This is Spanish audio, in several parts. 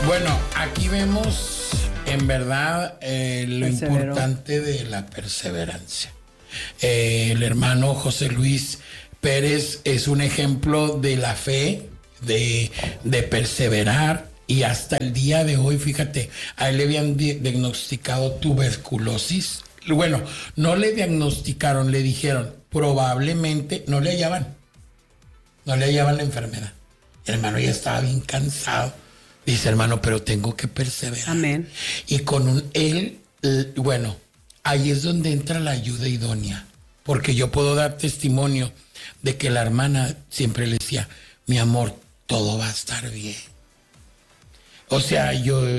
Bueno, aquí vemos en verdad lo importante de la perseverancia. El hermano José Luis Pérez es un ejemplo de la fe, de perseverar, y hasta el día de hoy, fíjate, a él le habían diagnosticado tuberculosis. Bueno, no le diagnosticaron, le dijeron, probablemente no le hallaban la enfermedad. El hermano ya estaba bien cansado. Dice, hermano, pero tengo que perseverar. Amén. Y con bueno, ahí es donde entra la ayuda idónea. Porque yo puedo dar testimonio de que la hermana siempre le decía, mi amor, todo va a estar bien. O sea,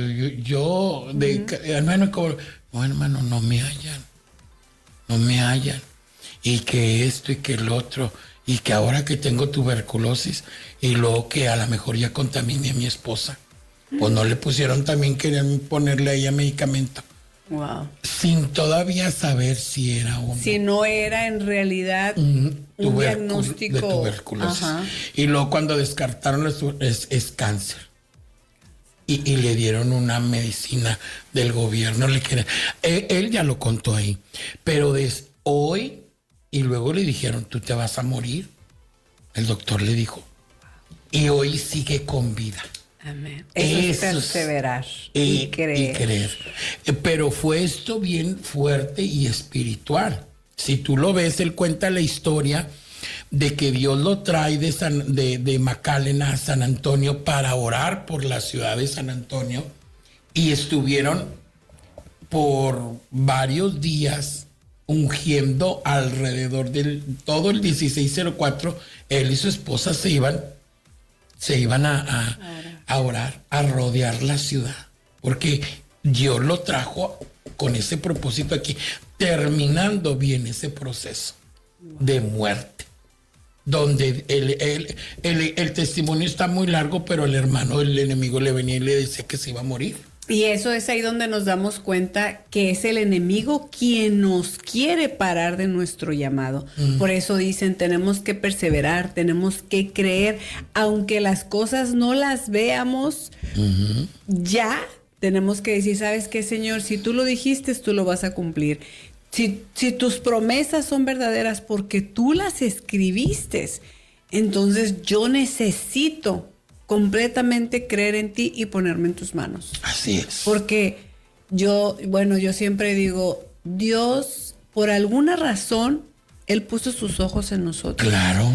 hermano, no, hermano, no me hallan. Y que esto y que el otro. Y que ahora que tengo tuberculosis y luego que a lo mejor ya contaminé a mi esposa. Pues no le pusieron, también querían ponerle a ella medicamento. Wow. Sin todavía saber si era o no. Si no era en realidad un diagnóstico de tuberculosis. Ajá. Y luego cuando descartaron es cáncer. Y le dieron una medicina del gobierno. Él ya lo contó ahí. Pero hoy, y luego le dijeron, tú te vas a morir. El doctor le dijo. Y hoy sigue con vida. Amén. Eso es perseverar y creer. Pero fue esto bien fuerte y espiritual. Si tú lo ves, él cuenta la historia de que Dios lo trae de McAllen a San Antonio para orar por la ciudad de San Antonio, y estuvieron por varios días ungiendo alrededor del todo el 1604. Él y su esposa se iban a orar, a rodear la ciudad, porque Dios lo trajo con ese propósito aquí, terminando bien ese proceso de muerte, donde el testimonio está muy largo, pero el enemigo le venía y le decía que se iba a morir. Y eso es ahí donde nos damos cuenta que es el enemigo quien nos quiere parar de nuestro llamado. Por eso dicen, tenemos que perseverar, tenemos que creer, aunque las cosas no las veamos, ya tenemos que decir, ¿sabes qué, Señor? Si tú lo dijiste, tú lo vas a cumplir. Si tus promesas son verdaderas porque tú las escribiste, entonces yo necesito completamente creer en ti y ponerme en tus manos. Así es. Porque yo siempre digo, Dios, por alguna razón, Él puso sus ojos en nosotros. Claro.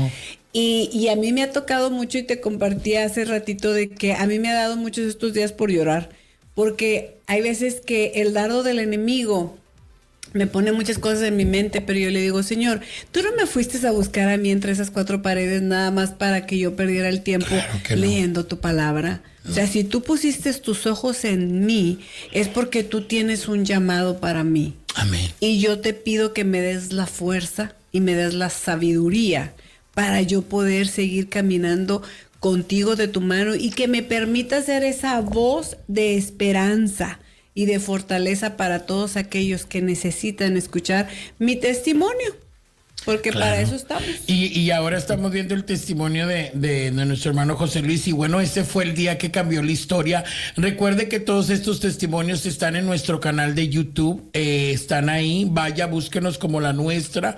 Y a mí me ha tocado mucho, y te compartí hace ratito de que a mí me ha dado muchos estos días por llorar. Porque hay veces que el dardo del enemigo me pone muchas cosas en mi mente, pero yo le digo, Señor, tú no me fuiste a buscar a mí entre esas cuatro paredes nada más para que yo perdiera el tiempo leyendo tu palabra. No. O sea, si tú pusiste tus ojos en mí, es porque tú tienes un llamado para mí. Amén. Y yo te pido que me des la fuerza y me des la sabiduría para yo poder seguir caminando contigo de tu mano, y que me permita ser esa voz de esperanza y de fortaleza para todos aquellos que necesitan escuchar mi testimonio, porque claro, para eso estamos. Y ahora estamos viendo el testimonio de nuestro hermano José Luis, y bueno, ese fue el día que cambió la historia. Recuerde que todos estos testimonios están en nuestro canal de YouTube, están ahí, vaya, búsquenos como La Nuestra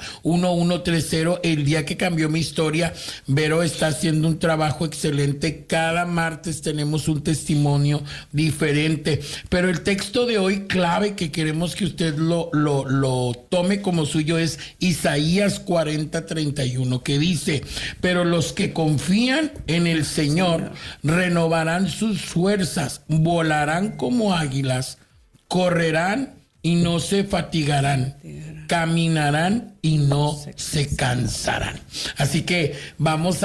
1130, el día que cambió mi historia. Vero está haciendo un trabajo excelente, cada martes tenemos un testimonio diferente, pero el texto de hoy clave que queremos que usted lo tome como suyo es Isaías 40:31, que dice, pero los que confían en el Señor renovarán sus fuerzas, volarán como águilas, correrán y no se fatigarán, caminarán y no se cansarán. Así que vamos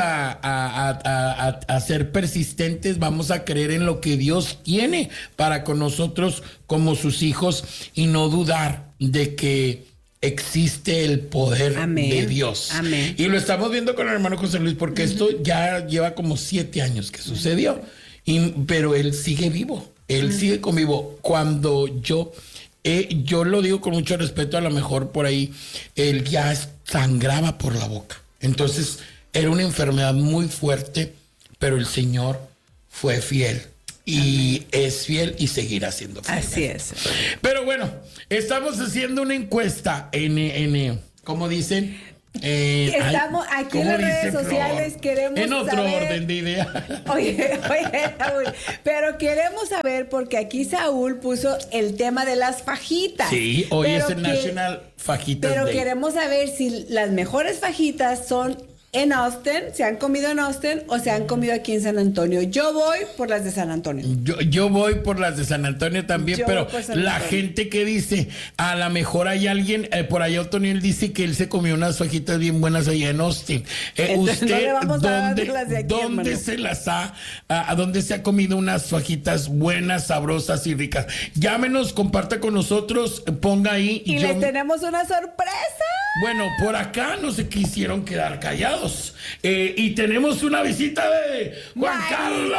a ser persistentes, vamos a creer en lo que Dios tiene para con nosotros como sus hijos, y no dudar de que existe el poder de Dios. Amén. Y lo estamos viendo con el hermano José Luis, porque esto ya lleva como 7 años que sucedió. Pero él sigue vivo. Él sigue conmigo. Cuando yo lo digo con mucho respeto, a lo mejor por ahí, él ya sangraba por la boca. Entonces, era una enfermedad muy fuerte, pero el Señor fue fiel. y es fiel y seguirá siendo fiel. Así es. Pero bueno, estamos haciendo una encuesta en ¿cómo dicen? Estamos aquí en las redes sociales, queremos en otro saber, orden de idea. Oye, Saúl, pero queremos saber porque aquí Saúl puso el tema de las fajitas. Sí, hoy pero es el National Fajitas Pero Day. queremos saber si las mejores fajitas son en Austin, se han comido en Austin o se han comido aquí en San Antonio. Yo voy por las de San Antonio. Yo voy por las de San Antonio también, Yo pero voy por San la Antonio. gente que dice, a lo mejor hay alguien, por allá Otoniel dice que él se comió unas fajitas bien buenas allá en Austin. Entonces, no ¿Usted le vamos a dar dónde, las de aquí, dónde hermano. se las ha, a dónde se ha comido unas fajitas buenas, sabrosas y ricas? Llámenos, comparta con nosotros, ponga ahí. Y les tenemos una sorpresa. Bueno, por acá no se quisieron quedar callados. Y tenemos una visita de Juan Carlos.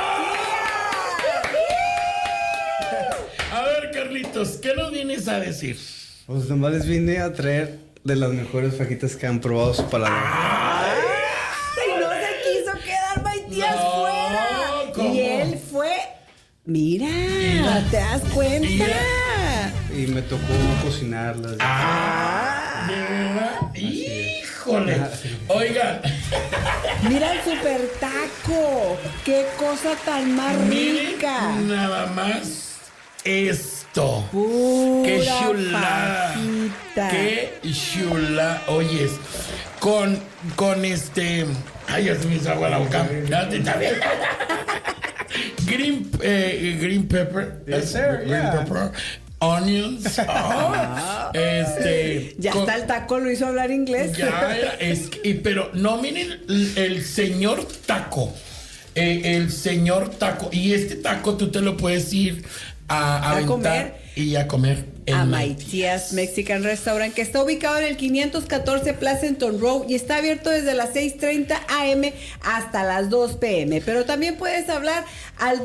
A ver, Carlitos, ¿qué nos vienes a decir? Pues nomás les vine a traer de las mejores fajitas que han probado su paladar. Ay, no se quiso quedar Matías No, fuera. ¿cómo? Y él fue. Mira, ¿te das cuenta? Mira. Y me tocó cocinarlas. ¿De verdad? Híjole. Oigan, Mira el super taco. Qué cosa tan más miren rica. nada más esto. Pura ¡Qué chulada! fajita. ¡Qué chula! Oyes, con ay, ya se me hizo agua la boca. Date, está bien. Green pepper. Yes, sir, Green yeah. pepper. Onions. Ya con- está el taco, lo hizo hablar inglés. Ya era, pero no, miren el señor taco. El señor taco. Y este taco tú te lo puedes ir a aventar comer. y a comer. A en Matías Mexican Restaurant, que está ubicado en el 514 Pleasanton Road y está abierto desde las 6:30 a.m. hasta las 2 p.m. Pero también puedes hablar al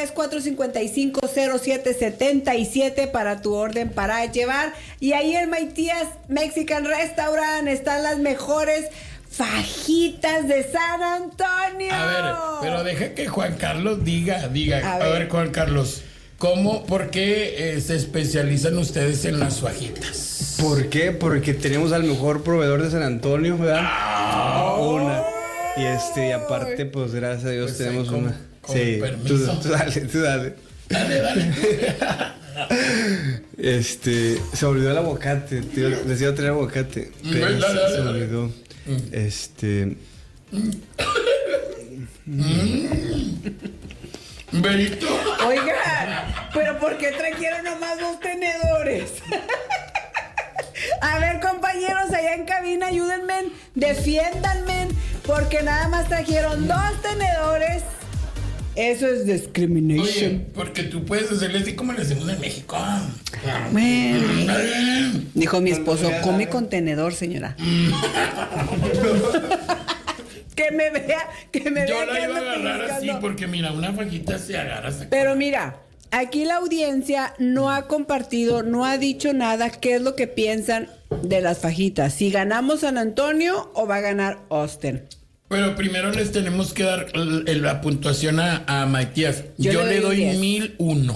210-455-0777 para tu orden para llevar. Y ahí en Matías Mexican Restaurant están las mejores fajitas de San Antonio. A ver, pero deja que Juan Carlos diga. A A ver. ver, Juan Carlos, por qué se especializan ustedes en las fajitas? ¿Por qué? Porque tenemos al mejor proveedor de San Antonio, ¿verdad? Una. Y aparte, pues gracias a Dios Pues, tenemos con- una. con Sí, permiso. tú dale. Dale. Se olvidó el aguacate. Les iba a traer aguacate. Pero Dale. se olvidó. Berito. Oigan, pero ¿por qué trajeron nomás 2 tenedores? A ver, compañeros, allá en cabina, ayúdenme, defiéndanme, porque nada más trajeron 2 tenedores. Eso es discrimination. Oye, porque tú puedes hacerle así como le hacemos en México. Bueno, Dale. dijo mi esposo, come con tenedor, señora. Que me vea, Yo que la iba a ando agarrar así pellizcando. porque mira, una fajita se agarra hasta Pero mira, aquí la audiencia no ha compartido, no ha dicho nada qué es lo que piensan de las fajitas. Si ganamos San Antonio o va a ganar Austin. Pero primero les tenemos que dar la puntuación a Matías. Yo Yo le le doy doy 10. 1001.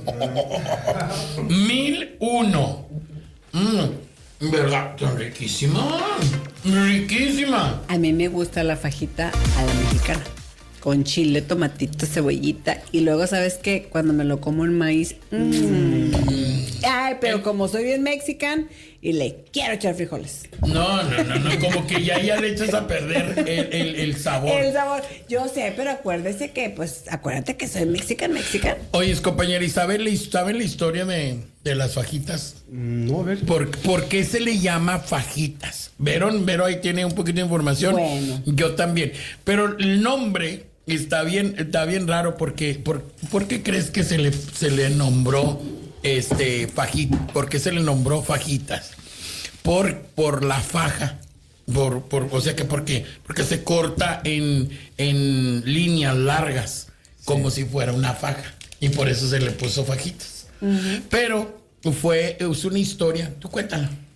1001. ¿Verdad? Tan riquísima. Riquísima. A mí me gusta la fajita a la mexicana. Con chile, tomatito, cebollita. Y luego, ¿sabes qué? Cuando me lo como en maíz. Ay, pero como soy bien mexican y le quiero echar frijoles. No. Como que ya le echas a perder el sabor. El sabor. Yo sé, pero acuérdese que, acuérdate que soy mexican. Oye, compañera, ¿y saben la historia de las fajitas? No, a ver. ¿Por qué se le llama fajitas? Vero ahí tiene un poquito de información. Bueno. Yo también. Pero el nombre está bien raro porque ¿por qué crees que se le nombró fajita? ¿Por qué se le nombró fajitas? Por la faja. O sea que ¿por qué? Porque se corta en líneas largas, como si fuera una faja. Y por eso se le puso fajitas. Pero es una historia. Tú cuéntala.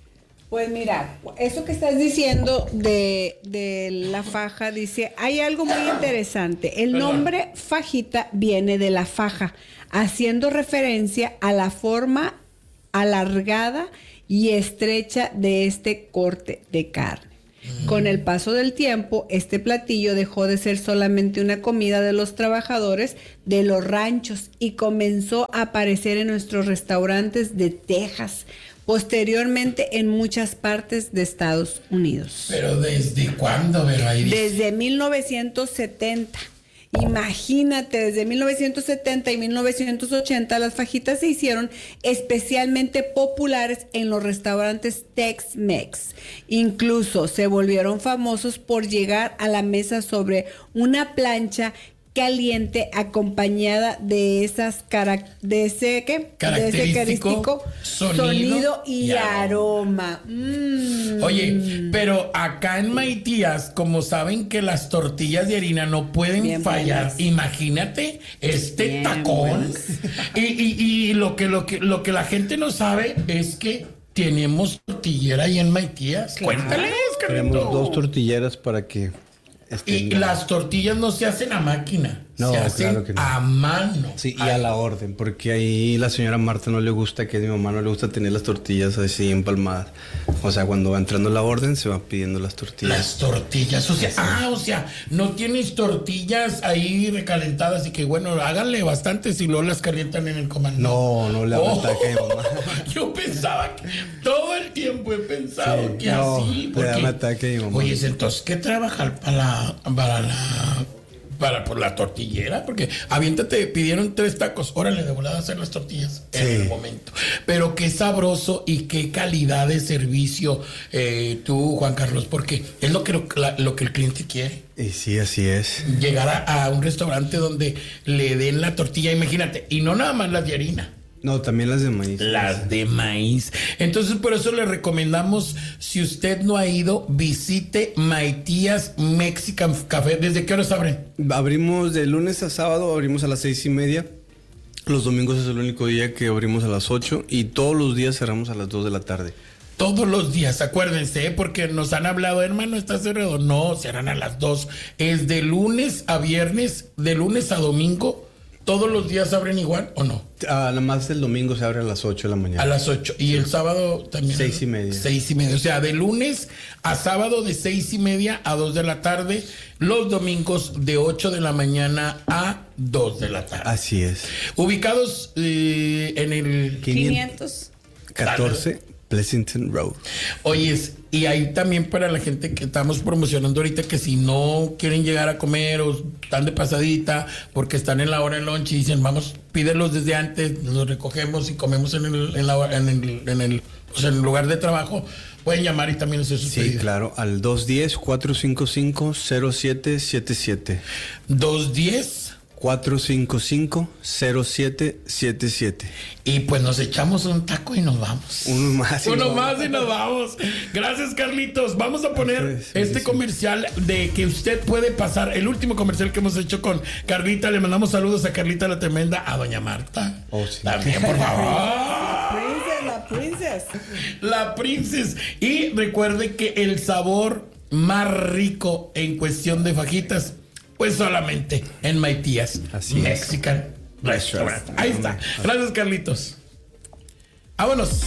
Pues mira, eso que estás diciendo de la faja, dice, hay algo muy interesante. El nombre fajita viene de la faja, haciendo referencia a la forma alargada y estrecha de este corte de carne. Con el paso del tiempo, este platillo dejó de ser solamente una comida de los trabajadores de los ranchos y comenzó a aparecer en nuestros restaurantes de Texas, posteriormente en muchas partes de Estados Unidos. ¿Pero desde cuándo, Verairis? Desde 1970. Imagínate, desde 1970 y 1980 las fajitas se hicieron especialmente populares en los restaurantes Tex-Mex. Incluso se volvieron famosos por llegar a la mesa sobre una plancha caliente acompañada de ese característico sonido y aroma. Oye, pero acá en Maitías, como saben que las tortillas de harina no pueden bien fallar, buenas. Imagínate bien tacón. Y lo que la gente no sabe es que tenemos tortillera ahí en Maitías. Claro. Cuéntales, Tenemos 2 tortilleras para que... Y las tortillas no se hacen a máquina, no, se hacen claro que no. a mano. Sí, y a la orden, porque ahí la señora Marta no le gusta, que a mi mamá no le gusta tener las tortillas así empalmadas. O sea, cuando va entrando la orden, se va pidiendo las tortillas. Las tortillas, o sea, no tienes tortillas ahí recalentadas y que bueno, háganle bastantes y luego las calientan en el comando. No le hago ataque a mi mamá. Yo pensaba que todo el tiempo he pensado que así. Le da ataque a mi mamá. Oye, entonces, ¿qué trabajar por la tortillera? Porque aviéntate, pidieron 3 tacos, órale, de volada a hacer las tortillas en el momento. Pero qué sabroso y qué calidad de servicio tú, Juan Carlos, porque es lo que el cliente quiere. Y sí, así es. Llegar a un restaurante donde le den la tortilla, imagínate, y no nada más las de harina. No, también las de maíz. Las de maíz. Entonces, por eso le recomendamos, si usted no ha ido, visite Maitías Mexican Café. ¿Desde qué horas abren? Abrimos de lunes a sábado, abrimos a las 6:30. Los domingos es el único día que abrimos a las 8 y todos los días cerramos a las 2 de la tarde. Todos los días, acuérdense, porque nos han hablado, hermano, ¿está cerrado? No, cierran a las 2. Es de lunes a viernes, de lunes a domingo. ¿Todos los días abren igual o no? Nada más el domingo se abre a las 8 de la mañana. A las 8. ¿Y el sábado también? 6:30. 6:30. O sea, de lunes a sábado de 6:30 a 2 de la tarde. Los domingos de 8 de la mañana a 2 de la tarde. Así es. Ubicados en el 514 Pleasanton Road. Oye, y ahí también para la gente que estamos promocionando ahorita, que si no quieren llegar a comer o están de pasadita porque están en la hora de lunch y dicen, vamos, pídelos desde antes, los recogemos y comemos en el lugar de trabajo, pueden llamar y también hacer sus pedidos. Sí, claro, al 210-455-0777. 210-455-0777. Y pues nos echamos un taco y nos vamos. Uno más y nos vamos. Gracias, Carlitos. Vamos a poner comercial de que usted puede pasar, el último comercial que hemos hecho con Carlita. Le mandamos saludos a Carlita la Tremenda, a doña Marta. Oh, sí. También, por favor. La princesa. Y recuerde que el sabor más rico en cuestión de fajitas, pues solamente en Maitías Mexican Restaurant. Ahí está. Gracias, Carlitos. Vámonos.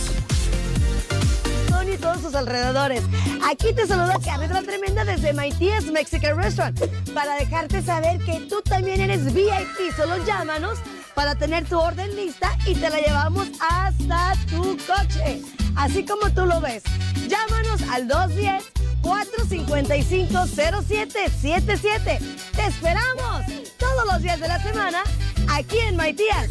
Y todos sus alrededores. Aquí te saluda Carlita la Tremenda desde Maitías Mexican Restaurant para dejarte saber que tú también eres VIP. Solo llámanos para tener tu orden lista y te la llevamos hasta tu coche. Así como tú lo ves. Llámanos al 210-455-0777. ¡Te esperamos todos los días de la semana aquí en Maitías